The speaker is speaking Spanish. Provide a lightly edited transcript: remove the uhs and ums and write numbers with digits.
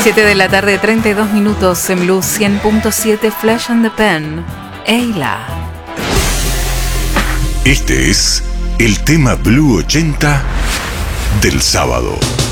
7 de la tarde, 32 minutos en Blue 100.7 Flash and the Pen. Eila. Este es el tema Blue 80 del sábado.